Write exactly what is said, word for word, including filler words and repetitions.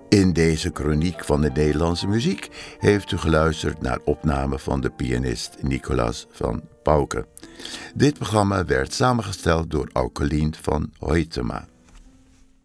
In deze kroniek van de Nederlandse muziek heeft u geluisterd naar opname van de pianist Nicolaas van Pauke. Dit programma werd samengesteld door Aukelien van Hoytema.